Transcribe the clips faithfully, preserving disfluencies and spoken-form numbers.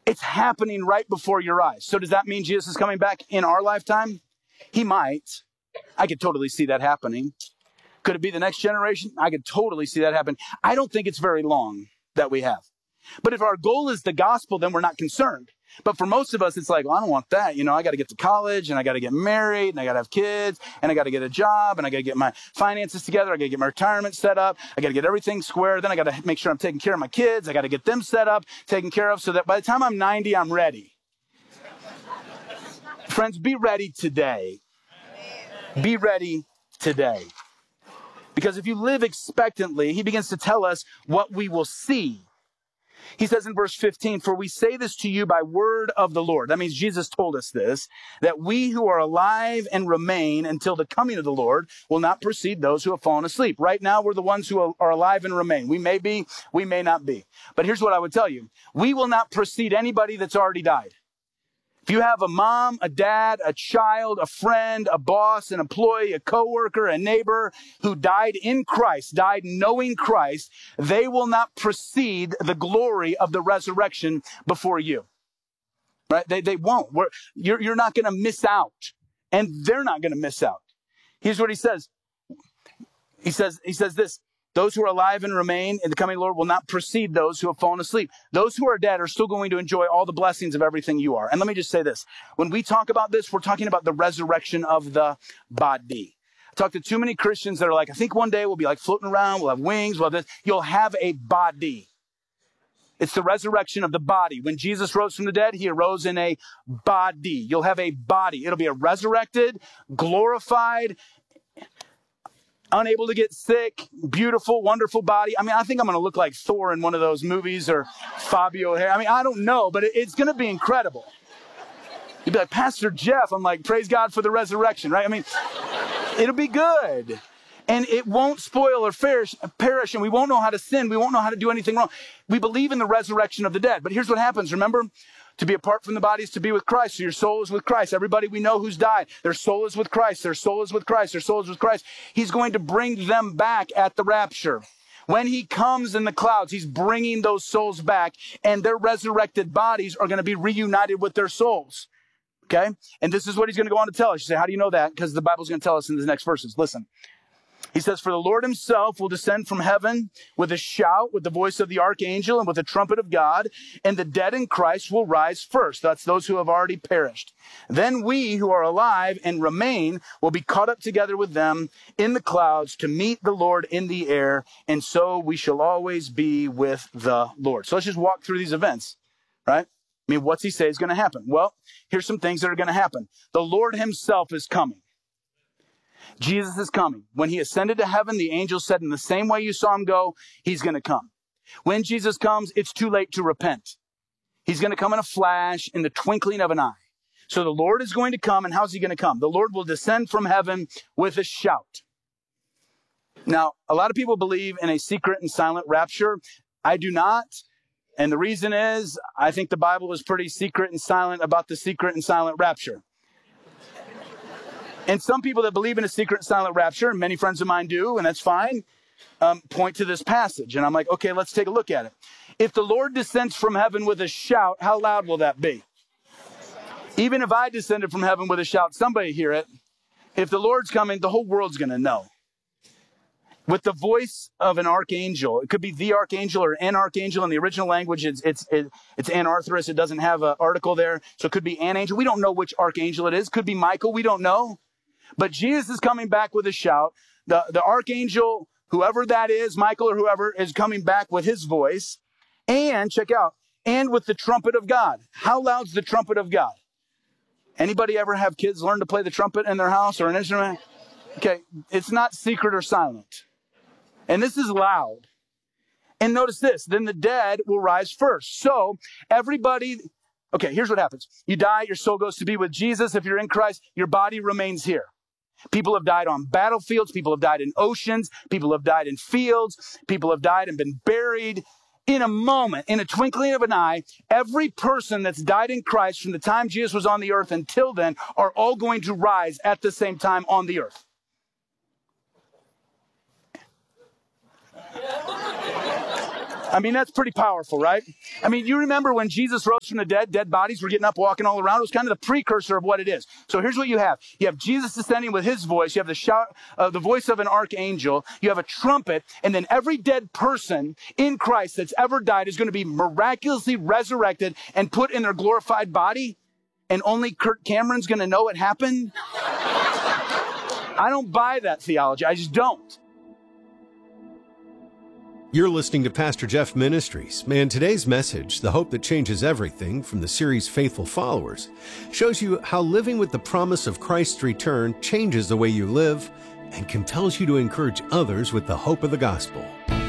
It's happening right before your eyes. So does that mean Jesus is coming back in our lifetime? He might. I could totally see that happening. Could it be the next generation? I could totally see that happen. I don't think it's very long that we have. But if our goal is the gospel, then we're not concerned. But for most of us, it's like, well, I don't want that. You know, I got to get to college and I got to get married and I got to have kids and I got to get a job and I got to get my finances together. I got to get my retirement set up. I got to get everything square. Then I got to make sure I'm taking care of my kids. I got to get them set up, taken care of so that by the time I'm ninety, I'm ready. Friends, be ready today. Be ready today. Because if you live expectantly, he begins to tell us what we will see. He says in verse fifteen, for we say this to you by word of the Lord. That means Jesus told us this, that we who are alive and remain until the coming of the Lord will not precede those who have fallen asleep. Right now, we're the ones who are alive and remain. We may be, we may not be. But here's what I would tell you. We will not precede anybody that's already died. If you have a mom, a dad, a child, a friend, a boss, an employee, a coworker, a neighbor who died in Christ, died knowing Christ, they will not precede the glory of the resurrection before you. Right? They, they won't. We're, you're, you're not going to miss out. And they're not going to miss out. Here's what he says. He says, he says this. Those who are alive and remain in the coming Lord will not precede those who have fallen asleep. Those who are dead are still going to enjoy all the blessings of everything you are. And let me just say this. When we talk about this, we're talking about the resurrection of the body. I talk to too many Christians that are like, I think one day we'll be like floating around, we'll have wings, we'll have this. You'll have a body. It's the resurrection of the body. When Jesus rose from the dead, he arose in a body. You'll have a body. It'll be a resurrected, glorified, unable to get sick, beautiful, wonderful body. I mean, I think I'm going to look like Thor in one of those movies or Fabio here. I mean, I don't know, but it, it's going to be incredible. You'd be like, Pastor Jeff. I'm like, praise God for the resurrection, right? I mean, it'll be good. And it won't spoil or perish, perish, and we won't know how to sin. We won't know how to do anything wrong. We believe in the resurrection of the dead. But here's what happens. Remember? To be apart from the body is to be with Christ. So your soul is with Christ. Everybody we know who's died, their soul is with Christ. Their soul is with Christ. Their soul is with Christ. He's going to bring them back at the rapture. When he comes in the clouds, he's bringing those souls back, and their resurrected bodies are going to be reunited with their souls. Okay? And this is what he's going to go on to tell us. You say, how do you know that? Because the Bible's going to tell us in the next verses. Listen. He says, for the Lord himself will descend from heaven with a shout, with the voice of the archangel, and with the trumpet of God, and the dead in Christ will rise first. That's those who have already perished. Then we who are alive and remain will be caught up together with them in the clouds to meet the Lord in the air, and so we shall always be with the Lord. So let's just walk through these events, right? I mean, what's he say is going to happen? Well, here's some things that are going to happen. The Lord himself is coming. Jesus is coming. When he ascended to heaven, the angel said, in the same way you saw him go, he's going to come. When Jesus comes, it's too late to repent. He's going to come in a flash, in the twinkling of an eye. So the Lord is going to come, and how's he going to come? The Lord will descend from heaven with a shout. Now, a lot of people believe in a secret and silent rapture. I do not. And the reason is, I think the Bible is pretty secret and silent about the secret and silent rapture. And some people that believe in a secret and silent rapture, and many friends of mine do, and that's fine, um, point to this passage. And I'm like, okay, let's take a look at it. If the Lord descends from heaven with a shout, how loud will that be? Even if I descended from heaven with a shout, somebody hear it. If the Lord's coming, the whole world's going to know. With the voice of an archangel, it could be the archangel or an archangel. In the original language, it's it's it, it's anarthrous. It doesn't have an article there. So it could be an angel. We don't know which archangel it is. Could be Michael. We don't know. But Jesus is coming back with a shout. The, the archangel, whoever that is, Michael or whoever, is coming back with his voice. And, check out, and with the trumpet of God. How loud's the trumpet of God? Anybody ever have kids learn to play the trumpet in their house or an instrument? Okay, it's not secret or silent. And this is loud. And notice this, then the dead will rise first. So, everybody... Okay, here's what happens. You die, your soul goes to be with Jesus. If you're in Christ, your body remains here. People have died on battlefields. People have died in oceans. People have died in fields. People have died and been buried. In a moment, in a twinkling of an eye, every person that's died in Christ from the time Jesus was on the earth until then are all going to rise at the same time on the earth. I mean, that's pretty powerful, right? I mean, you remember when Jesus rose from the dead, dead bodies were getting up, walking all around. It was kind of the precursor of what it is. So here's what you have. You have Jesus descending with his voice. You have the shout, uh, the voice of an archangel. You have a trumpet. And then every dead person in Christ that's ever died is going to be miraculously resurrected and put in their glorified body. And only Kirk Cameron's going to know it happened. I don't buy that theology. I just don't. You're listening to Pastor Jeff Ministries, and today's message, The Hope That Changes Everything, from the series Faithful Followers, shows you how living with the promise of Christ's return changes the way you live and compels you to encourage others with the hope of the gospel.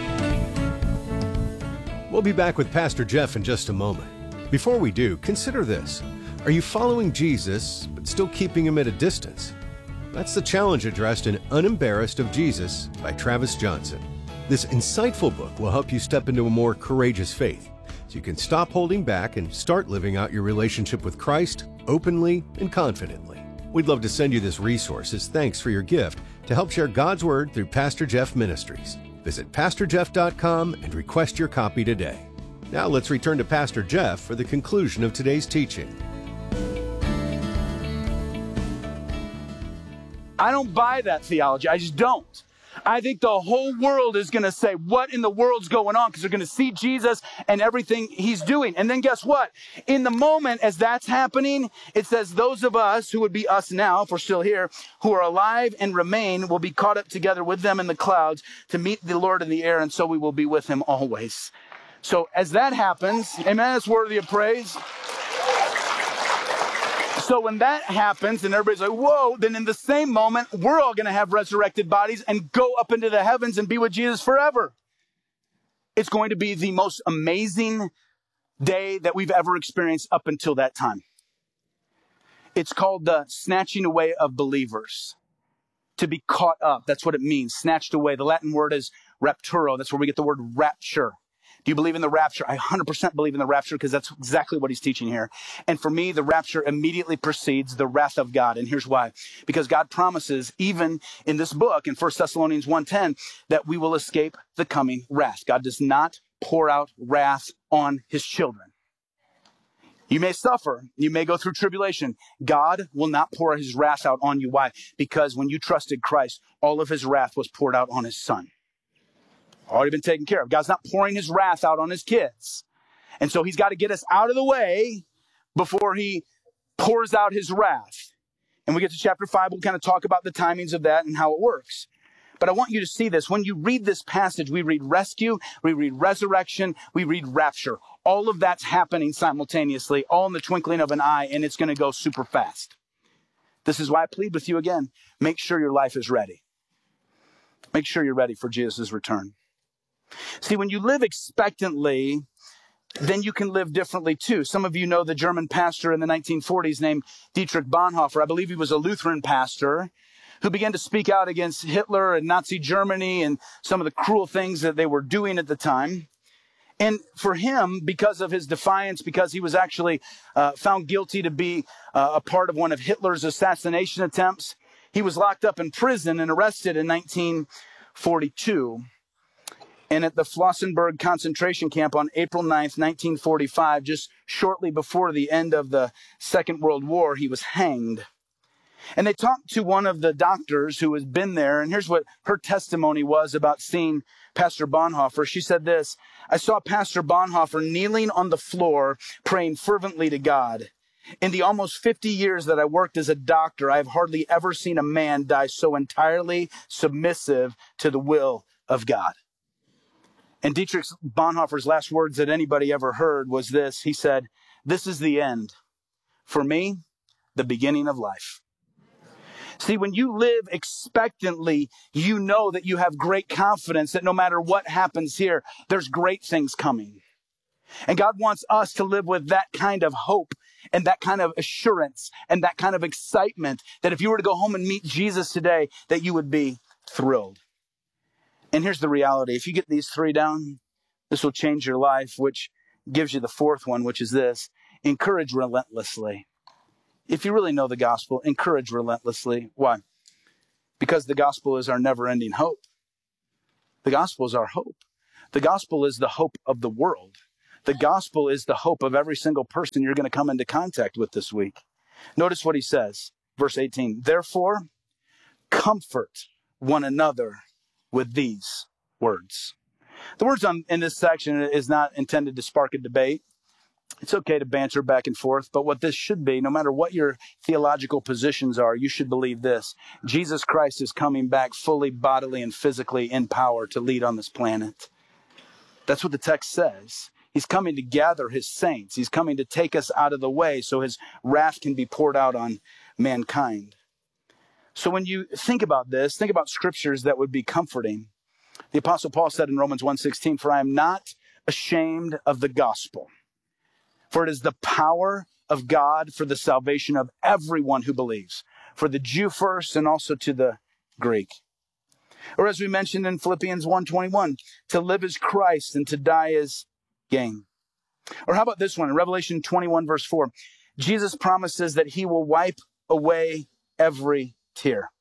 We'll be back with Pastor Jeff in just a moment. Before we do, consider this. Are you following Jesus, but still keeping him at a distance? That's the challenge addressed in Unembarrassed of Jesus by Travis Johnson. This insightful book will help you step into a more courageous faith, so you can stop holding back and start living out your relationship with Christ openly and confidently. We'd love to send you this resource as thanks for your gift to help share God's Word through Pastor Jeff Ministries. Visit pastor jeff dot com and request your copy today. Now let's return to Pastor Jeff for the conclusion of today's teaching. I don't buy that theology. I just don't. I think the whole world is going to say, what in the world's going on? Because they're going to see Jesus and everything he's doing. And then guess what? In the moment as that's happening, it says those of us who would be us now, if we're still here, who are alive and remain will be caught up together with them in the clouds to meet the Lord in the air. And so we will be with him always. So as that happens, amen, it's worthy of praise. So when that happens and everybody's like, whoa, then in the same moment, we're all going to have resurrected bodies and go up into the heavens and be with Jesus forever. It's going to be the most amazing day that we've ever experienced up until that time. It's called the snatching away of believers. To be caught up, that's what it means, snatched away. The Latin word is rapturo. That's where we get the word rapture. Do you believe in the rapture? I one hundred percent believe in the rapture because that's exactly what he's teaching here. And for me, the rapture immediately precedes the wrath of God. And here's why. Because God promises, even in this book, in First Thessalonians one ten, that we will escape the coming wrath. God does not pour out wrath on his children. You may suffer. You may go through tribulation. God will not pour his wrath out on you. Why? Because when you trusted Christ, all of his wrath was poured out on his son. Already been taken care of. God's not pouring his wrath out on his kids. And so he's got to get us out of the way before he pours out his wrath. And we get to chapter five, we'll kind of talk about the timings of that and how it works. But I want you to see this. When you read this passage, we read rescue, we read resurrection, we read rapture. All of that's happening simultaneously, all in the twinkling of an eye, and it's going to go super fast. This is why I plead with you again. Make sure your life is ready. Make sure you're ready for Jesus' return. See, when you live expectantly, then you can live differently too. Some of you know the German pastor in the nineteen forties named Dietrich Bonhoeffer. I believe he was a Lutheran pastor who began to speak out against Hitler and Nazi Germany and some of the cruel things that they were doing at the time. And for him, because of his defiance, because he was actually uh, found guilty to be uh, a part of one of Hitler's assassination attempts, he was locked up in prison and arrested in nineteen forty-two. And at the Flossenburg concentration camp on April ninth, nineteen forty-five, just shortly before the end of the Second World War, he was hanged. And they talked to one of the doctors who has been there, and here's what her testimony was about seeing Pastor Bonhoeffer. She said this, "I saw Pastor Bonhoeffer kneeling on the floor, praying fervently to God. In the almost fifty years that I worked as a doctor, I have hardly ever seen a man die so entirely submissive to the will of God." And Dietrich Bonhoeffer's last words that anybody ever heard was this. He said, "This is the end. For me, the beginning of life." See, when you live expectantly, you know that you have great confidence that no matter what happens here, there's great things coming. And God wants us to live with that kind of hope and that kind of assurance and that kind of excitement that if you were to go home and meet Jesus today, that you would be thrilled. And here's the reality. If you get these three down, this will change your life, which gives you the fourth one, which is this: encourage relentlessly. If you really know the gospel, encourage relentlessly. Why? Because the gospel is our never-ending hope. The gospel is our hope. The gospel is the hope of the world. The gospel is the hope of every single person you're going to come into contact with this week. Notice what he says, verse eighteen. Therefore, comfort one another with these words. The words on, in this section is not intended to spark a debate. It's okay to banter back and forth, but what this should be, no matter what your theological positions are, you should believe this. Jesus Christ is coming back fully, bodily, and physically in power to lead on this planet. That's what the text says. He's coming to gather his saints. He's coming to take us out of the way so his wrath can be poured out on mankind. So when you think about this, think about scriptures that would be comforting. The Apostle Paul said in Romans one sixteen, for I am not ashamed of the gospel, for it is the power of God for the salvation of everyone who believes, for the Jew first and also to the Greek. Or as we mentioned in Philippians one twenty-one, to live is Christ and to die is gain. Or how about this one in Revelation twenty-one verse four, Jesus promises that he will wipe away every tear.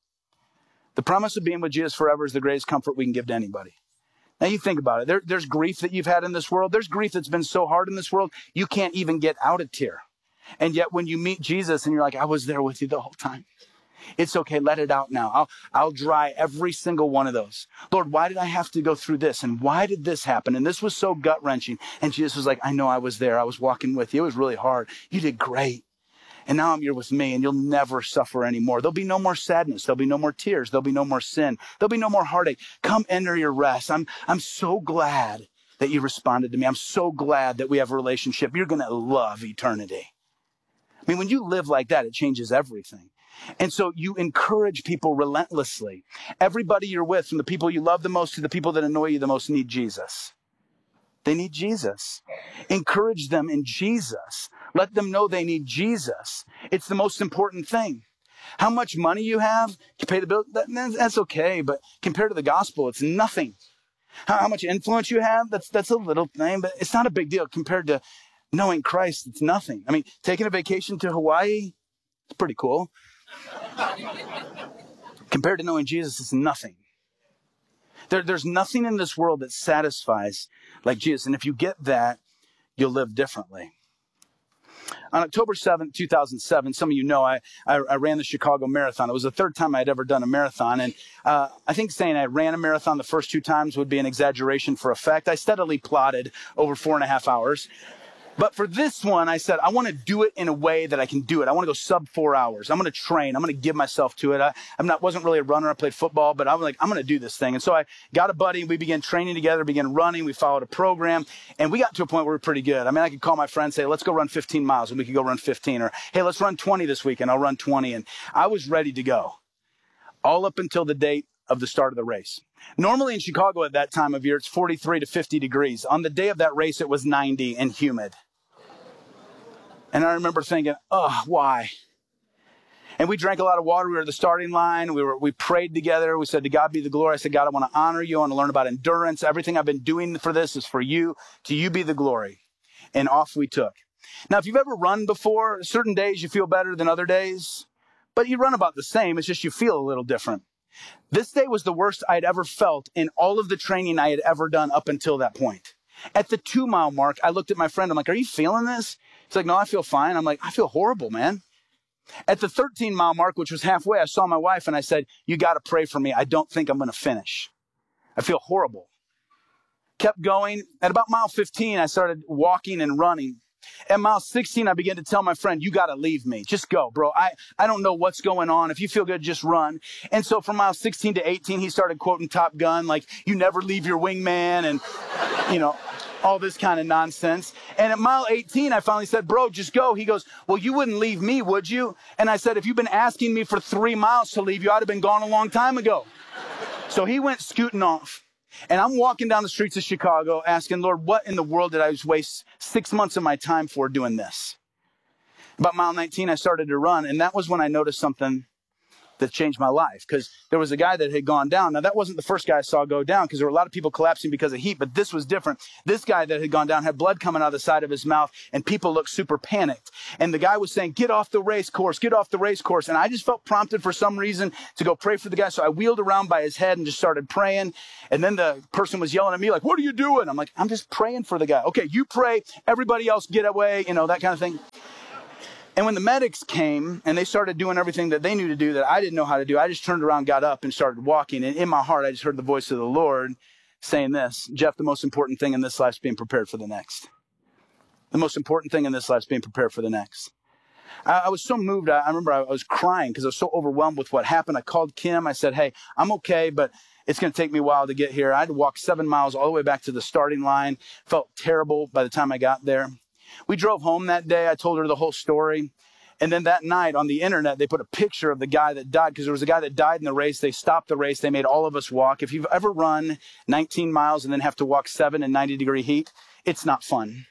The promise of being with Jesus forever is the greatest comfort we can give to anybody. Now you think about it. There, there's grief that you've had in this world. There's grief that's been so hard in this world, you can't even get out a tear. And yet when you meet Jesus and you're like, I was there with you the whole time. It's okay. Let it out now. I'll, I'll dry every single one of those. Lord, why did I have to go through this? And why did this happen? And this was so gut wrenching. And Jesus was like, I know I was there. I was walking with you. It was really hard. You did great. And now I'm here with me and you'll never suffer anymore. There'll be no more sadness. There'll be no more tears. There'll be no more sin. There'll be no more heartache. Come enter your rest. I'm, I'm so glad that you responded to me. I'm so glad that we have a relationship. You're going to love eternity. I mean, when you live like that, it changes everything. And so you encourage people relentlessly. Everybody you're with, from the people you love the most to the people that annoy you the most, need Jesus. They need Jesus. Encourage them in Jesus. Let them know they need Jesus. It's the most important thing. How much money you have, you pay the bill, that, that's okay. But compared to the gospel, it's nothing. How, how much influence you have, that's, that's a little thing, but it's not a big deal. Compared to knowing Christ, it's nothing. I mean, taking a vacation to Hawaii, it's pretty cool. Compared to knowing Jesus, it's nothing. There, there's nothing in this world that satisfies like Jesus. And if you get that, you'll live differently. On October seventh, two thousand seven, some of you know, I, I, I ran the Chicago Marathon. It was the third time I'd ever done a marathon. And uh, I think saying I ran a marathon the first two times would be an exaggeration for effect. I steadily plodded over four and a half hours. But for this one, I said, I want to do it in a way that I can do it. I want to go sub four hours. I'm going to train. I'm going to give myself to it. I, I'm not, wasn't really a runner. I played football, but I was like, I'm going to do this thing. And so I got a buddy. We began training together, began running. We followed a program, and we got to a point where we were pretty good. I mean, I could call my friend and say, let's go run fifteen miles, and we could go run fifteen. Or, hey, let's run twenty this week, and I'll run twenty. And I was ready to go, all up until the date of the start of the race. Normally in Chicago at that time of year, it's forty-three to fifty degrees. On the day of that race, it was ninety and humid. And I remember thinking, oh, why? And we drank a lot of water. We were at the starting line. We were, we prayed together. We said, to God be the glory. I said, God, I want to honor you. I want to learn about endurance. Everything I've been doing for this is for you. To you be the glory. And off we took. Now, if you've ever run before, certain days you feel better than other days, but you run about the same. It's just you feel a little different. This day was the worst I'd ever felt in all of the training I had ever done up until that point. At the two mile mark, I looked at my friend. I'm like, are you feeling this? He's like, no, I feel fine. I'm like, I feel horrible, man. At the thirteen mile mark, which was halfway, I saw my wife and I said, you got to pray for me. I don't think I'm going to finish. I feel horrible. Kept going. At about mile fifteen, I started walking and running. At mile sixteen, I began to tell my friend, you got to leave me. Just go, bro. I, I don't know what's going on. If you feel good, just run. And so from mile sixteen to eighteen, he started quoting Top Gun, like, you never leave your wingman, and, you know, all this kind of nonsense. And at mile eighteen, I finally said, bro, just go. He goes, well, you wouldn't leave me, would you? And I said, if you've been asking me for three miles to leave you, I'd have been gone a long time ago. So he went scooting off. And I'm walking down the streets of Chicago asking, Lord, what in the world did I just waste six months of my time for doing this? About mile nineteen, I started to run. And that was when I noticed something that changed my life, because there was a guy that had gone down. Now, that wasn't the first guy I saw go down, because there were a lot of people collapsing because of heat, but this was different. This guy that had gone down had blood coming out of the side of his mouth, and people looked super panicked. And the guy was saying, get off the race course, get off the race course. And I just felt prompted for some reason to go pray for the guy. So I wheeled around by his head and just started praying. And then the person was yelling at me like, what are you doing? I'm like, I'm just praying for the guy. Okay, you pray, everybody else get away, you know, that kind of thing. And when the medics came and they started doing everything that they knew to do that I didn't know how to do, I just turned around, got up, and started walking. And in my heart, I just heard the voice of the Lord saying this: Jeff, the most important thing in this life is being prepared for the next. The most important thing in this life is being prepared for the next. I, I was so moved. I, I remember I was crying because I was so overwhelmed with what happened. I called Kim. I said, hey, I'm okay, but it's going to take me a while to get here. I had to walk seven miles all the way back to the starting line. Felt terrible by the time I got there. We drove home that day. I told her the whole story. And then that night on the internet, they put a picture of the guy that died, because there was a guy that died in the race. They stopped the race. They made all of us walk. If you've ever run nineteen miles and then have to walk seven in ninety degree heat, it's not fun.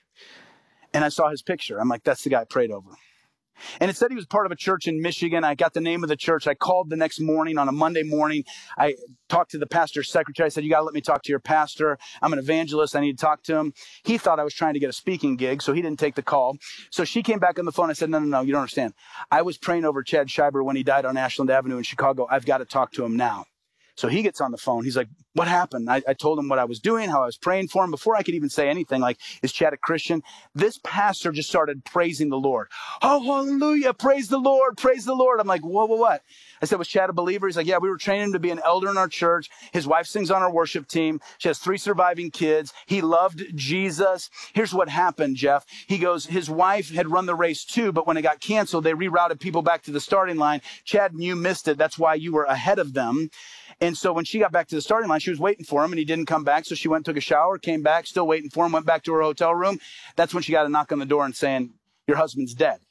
And I saw his picture. I'm like, that's the guy I prayed over. And it said he was part of a church in Michigan. I got the name of the church. I called the next morning on a Monday morning. I talked to the pastor's secretary. I said, you got to let me talk to your pastor. I'm an evangelist. I need to talk to him. He thought I was trying to get a speaking gig, so he didn't take the call. So she came back on the phone. I said, no, no, no, you don't understand. I was praying over Chad Scheiber when he died on Ashland Avenue in Chicago. I've got to talk to him now. So he gets on the phone. He's like, what happened? I, I told him what I was doing, how I was praying for him. Before I could even say anything, like, is Chad a Christian? This pastor just started praising the Lord. Oh, hallelujah. Praise the Lord. Praise the Lord. I'm like, whoa, whoa, what? I said, was Chad a believer? He's like, yeah, we were training him to be an elder in our church. His wife sings on our worship team. She has three surviving kids. He loved Jesus. Here's what happened, Jeff. He goes, his wife had run the race too, but when it got canceled, they rerouted people back to the starting line. Chad, you missed it. That's why you were ahead of them. And so when she got back to the starting line, she was waiting for him, and he didn't come back. So she went and took a shower, came back, still waiting for him, went back to her hotel room. That's when she got a knock on the door and saying, your husband's dead.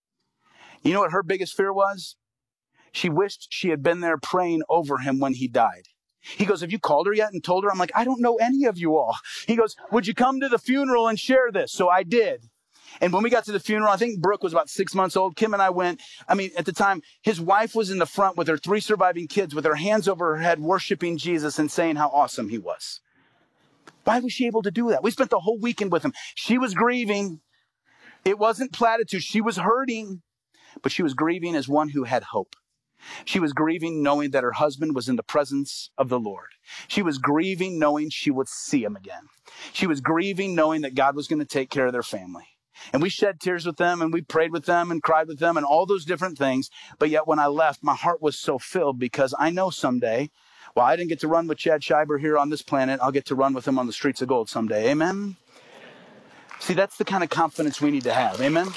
You know what her biggest fear was? She wished she had been there praying over him when he died. He goes, have you called her yet and told her? I'm like, I don't know any of you all. He goes, would you come to the funeral and share this? So I did. And when we got to the funeral, I think Brooke was about six months old. Kim and I went. I mean, at the time, his wife was in the front with her three surviving kids with her hands over her head, worshiping Jesus and saying how awesome he was. Why was she able to do that? We spent the whole weekend with him. She was grieving. It wasn't platitude. She was hurting, but she was grieving as one who had hope. She was grieving knowing that her husband was in the presence of the Lord. She was grieving knowing she would see him again. She was grieving knowing that God was going to take care of their family. And we shed tears with them, and we prayed with them and cried with them and all those different things. But yet when I left, my heart was so filled, because I know someday, while I didn't get to run with Chad Scheiber here on this planet, I'll get to run with him on the streets of gold someday. Amen? See, that's the kind of confidence we need to have. Amen?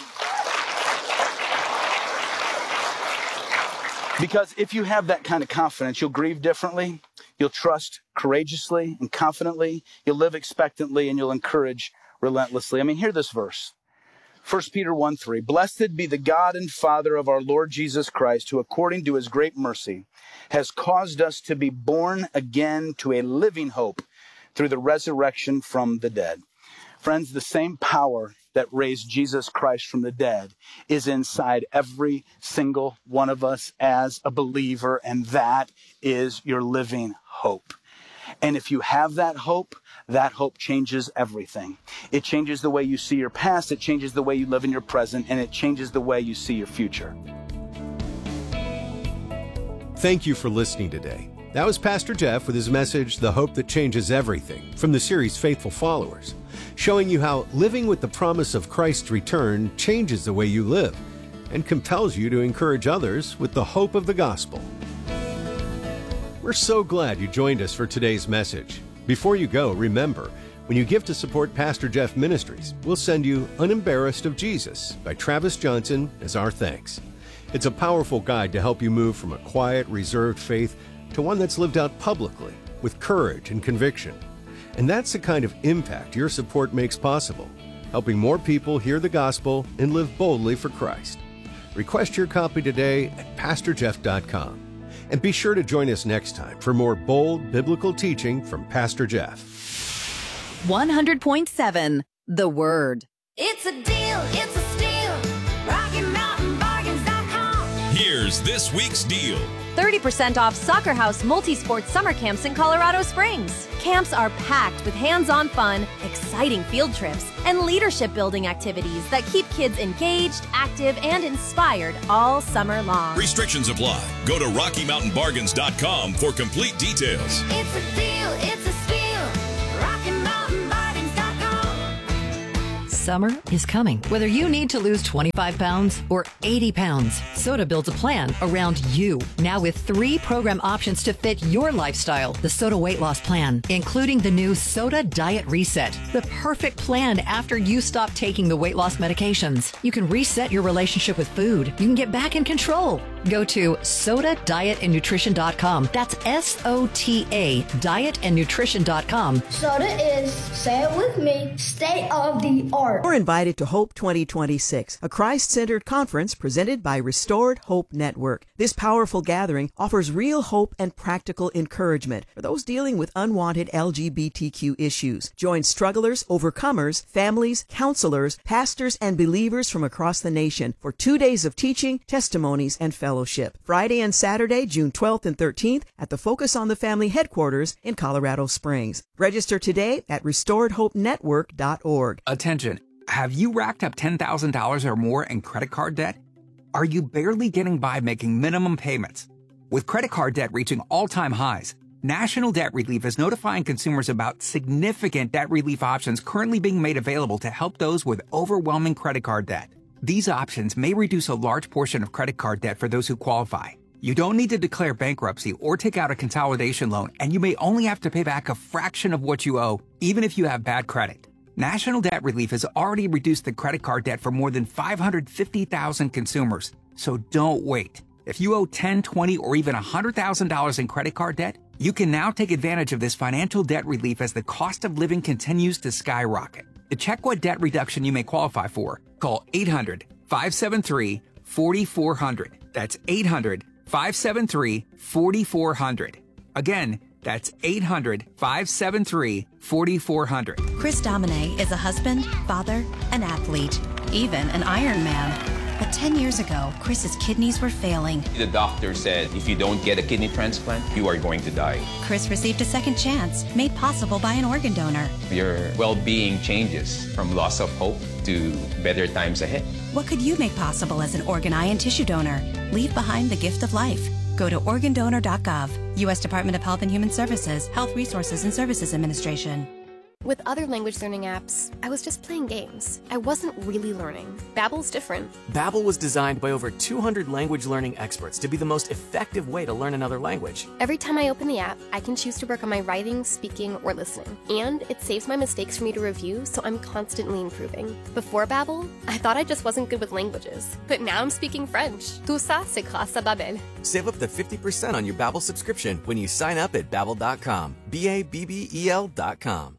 Because if you have that kind of confidence, you'll grieve differently, you'll trust courageously and confidently, you'll live expectantly, and you'll encourage relentlessly. I mean, hear this verse. First Peter one three, blessed be the God and Father of our Lord Jesus Christ, who according to his great mercy has caused us to be born again to a living hope through the resurrection from the dead. Friends, the same power that raised Jesus Christ from the dead is inside every single one of us as a believer, and that is your living hope. And if you have that hope, that hope changes everything. It changes the way you see your past, it changes the way you live in your present, and it changes the way you see your future. Thank you for listening today. That was Pastor Jeff with his message, The Hope That Changes Everything, from the series Faithful Followers, showing you how living with the promise of Christ's return changes the way you live and compels you to encourage others with the hope of the gospel. We're so glad you joined us for today's message. Before you go, remember, when you give to support Pastor Jeff Ministries, we'll send you Unembarrassed of Jesus by Travis Johnson as our thanks. It's a powerful guide to help you move from a quiet, reserved faith to one that's lived out publicly with courage and conviction. And that's the kind of impact your support makes possible, helping more people hear the gospel and live boldly for Christ. Request your copy today at pastor jeff dot com. And be sure to join us next time for more bold biblical teaching from Pastor Jeff. one hundred point seven The Word. It's a deal, it's a steal. Rocky Mountain Bargains dot com. Here's Here's this week's deal. thirty percent off Soccer House multi-sport summer camps in Colorado Springs. Camps are packed with hands-on fun, exciting field trips, and leadership-building activities that keep kids engaged, active, and inspired all summer long. Restrictions apply. Go to Rocky Mountain Bargains dot com for complete details. It's a deal, it's a steal. Rocky Mountain Bargains dot com. Summer is coming. Whether you need to lose twenty-five pounds or eighty pounds, Soda builds a plan around you. Now with three program options to fit your lifestyle. The Soda Weight Loss Plan, including the new Soda Diet Reset, the perfect plan after you stop taking the weight loss medications. You can reset your relationship with food. You can get back in control. Go to soda diet and nutrition dot com. That's S O T A, diet and nutrition dot com. Soda is, say it with me, state of the art. You're invited to Hope twenty twenty-six, a Christ-centered conference presented by Restored Hope Network. This powerful gathering offers real hope and practical encouragement for those dealing with unwanted L G B T Q issues. Join strugglers, overcomers, families, counselors, pastors, and believers from across the nation for two days of teaching, testimonies, and fellowship. Friday and Saturday, June twelfth and thirteenth at the Focus on the Family headquarters in Colorado Springs. Register today at restored hope network dot org. Attention. Have you racked up ten thousand dollars or more in credit card debt? Are you barely getting by making minimum payments? With credit card debt reaching all-time highs, National Debt Relief is notifying consumers about significant debt relief options currently being made available to help those with overwhelming credit card debt. These options may reduce a large portion of credit card debt for those who qualify. You don't need to declare bankruptcy or take out a consolidation loan, and you may only have to pay back a fraction of what you owe, even if you have bad credit. National Debt Relief has already reduced the credit card debt for more than five hundred fifty thousand consumers, so don't wait. If you owe ten thousand dollars, twenty thousand dollars, or even one hundred thousand dollars in credit card debt, you can now take advantage of this financial debt relief as the cost of living continues to skyrocket. To check what debt reduction you may qualify for, call eight hundred, five seven three, four four zero zero. That's eight hundred, five seven three, four four zero zero. Again, that's eight hundred, five seven three, four four zero zero. Chris Domine is a husband, father, an athlete, even an Ironman. But ten years ago, Chris's kidneys were failing. The doctor said if you don't get a kidney transplant, you are going to die. Chris received a second chance, made possible by an organ donor. Your well-being changes from loss of hope to better times ahead. What could you make possible as an organ, eye, and tissue donor? Leave behind the gift of life. Go to organ donor dot gov. U S Department of Health and Human Services, Health Resources and Services Administration. With other language learning apps, I was just playing games. I wasn't really learning. Babbel's different. Babbel was designed by over two hundred language learning experts to be the most effective way to learn another language. Every time I open the app, I can choose to work on my writing, speaking, or listening. And it saves my mistakes for me to review, so I'm constantly improving. Before Babbel, I thought I just wasn't good with languages. But now I'm speaking French. Tout ça, c'est grâce à Babbel. Save up to fifty percent on your Babbel subscription when you sign up at babbel dot com. B A B B E L dot com.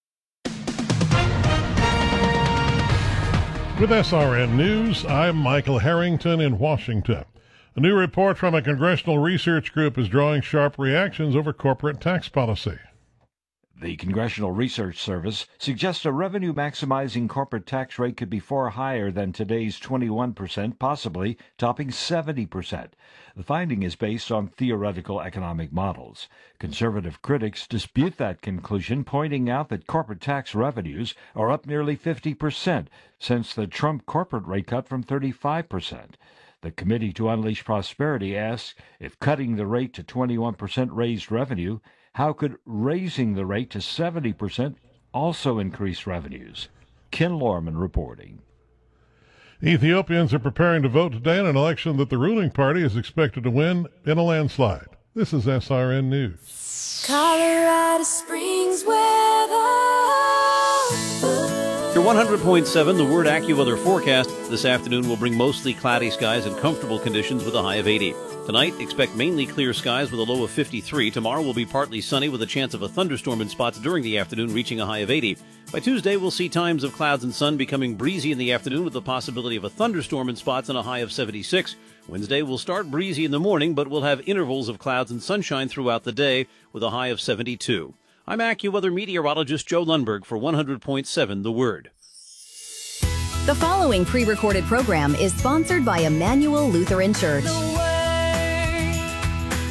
With S R N News, I'm Michael Harrington in Washington. A new report from a congressional research group is drawing sharp reactions over corporate tax policy. The Congressional Research Service suggests a revenue-maximizing corporate tax rate could be far higher than today's twenty-one percent, possibly topping seventy percent. The finding is based on theoretical economic models. Conservative critics dispute that conclusion, pointing out that corporate tax revenues are up nearly fifty percent since the Trump corporate rate cut from thirty-five percent. The Committee to Unleash Prosperity asks, if cutting the rate to twenty-one percent raised revenue, how could raising the rate to seventy percent also increase revenues? Ken Lorman reporting. Ethiopians are preparing to vote today in an election that the ruling party is expected to win in a landslide. This is S R N News. Colorado Springs weather. Your one hundred point seven, the Word AccuWeather forecast. This afternoon will bring mostly cloudy skies and comfortable conditions with a high of eighty. Tonight, expect mainly clear skies with a low of fifty-three. Tomorrow will be partly sunny with a chance of a thunderstorm in spots during the afternoon, reaching a high of eighty. By Tuesday, we'll see times of clouds and sun becoming breezy in the afternoon with the possibility of a thunderstorm in spots and a high of seventy-six. Wednesday will start breezy in the morning, but we'll have intervals of clouds and sunshine throughout the day with a high of seventy-two. I'm AccuWeather meteorologist Joe Lundberg for one hundred point seven The Word. The following pre-recorded program is sponsored by Emmanuel Lutheran Church. The word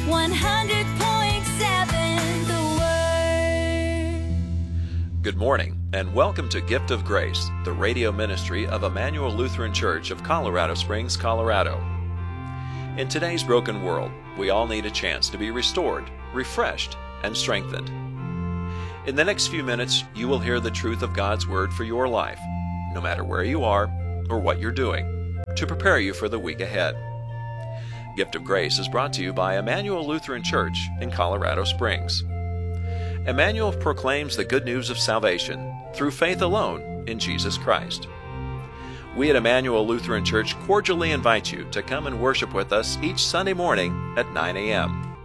one hundred point seven The Word. Good morning, and welcome to Gift of Grace, the radio ministry of Emmanuel Lutheran Church of Colorado Springs, Colorado. In today's broken world, we all need a chance to be restored, refreshed, and strengthened. In the next few minutes, you will hear the truth of God's Word for your life, no matter where you are or what you're doing, to prepare you for the week ahead. Gift of Grace is brought to you by Emmanuel Lutheran Church in Colorado Springs. Emmanuel proclaims the good news of salvation through faith alone in Jesus Christ. We at Emmanuel Lutheran Church cordially invite you to come and worship with us each Sunday morning at nine a.m.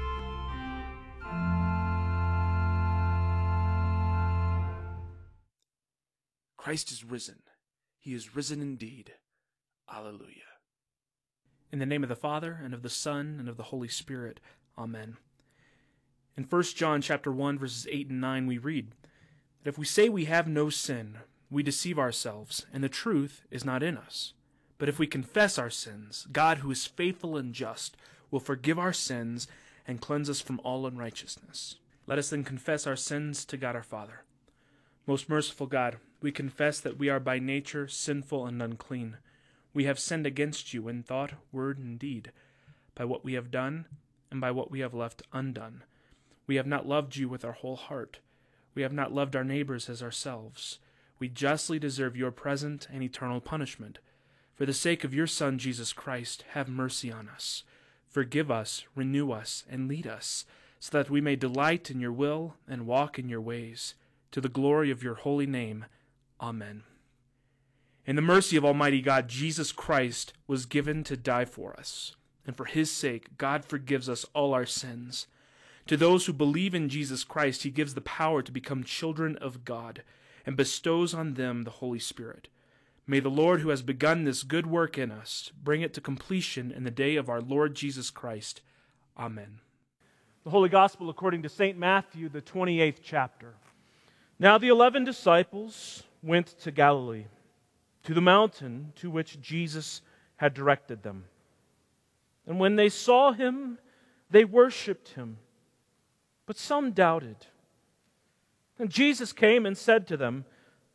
Christ is risen. He is risen indeed. Alleluia. In the name of the Father, and of the Son, and of the Holy Spirit. Amen. In First John chapter one, verses eight and nine, we read that if we say we have no sin, we deceive ourselves, and the truth is not in us. But if we confess our sins, God, who is faithful and just, will forgive our sins and cleanse us from all unrighteousness. Let us then confess our sins to God our Father. Most merciful God, we confess that we are by nature sinful and unclean. We have sinned against you in thought, word, and deed, by what we have done and by what we have left undone. We have not loved you with our whole heart. We have not loved our neighbors as ourselves. We justly deserve your present and eternal punishment. For the sake of your Son, Jesus Christ, have mercy on us. Forgive us, renew us, and lead us, so that we may delight in your will and walk in your ways, to the glory of your holy name. Amen. In the mercy of Almighty God, Jesus Christ was given to die for us, and for his sake, God forgives us all our sins. To those who believe in Jesus Christ, he gives the power to become children of God, and bestows on them the Holy Spirit. May the Lord, who has begun this good work in us, bring it to completion in the day of our Lord Jesus Christ. Amen. The Holy Gospel according to Saint Matthew, the twenty-eighth chapter. Now the eleven disciples went to Galilee, to the mountain to which Jesus had directed them. And when they saw him, they worshipped him, but some doubted. And Jesus came and said to them,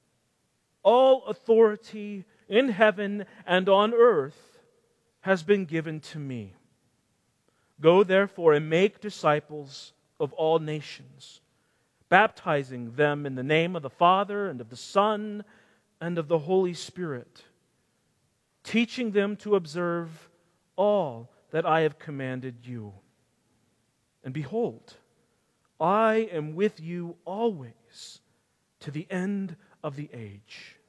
all authority in heaven and on earth has been given to me. Go therefore and make disciples of all nations, baptizing them in the name of the Father and of the Son and of the Holy Spirit, teaching them to observe all that I have commanded you. And behold, I am with you always to the end of the age.